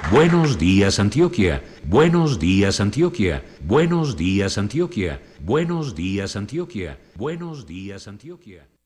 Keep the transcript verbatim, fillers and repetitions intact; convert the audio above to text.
Buenos días, Antioquia. Buenos días, Antioquia. Buenos días, Antioquia. Buenos días, Antioquia. Buenos días, Antioquia.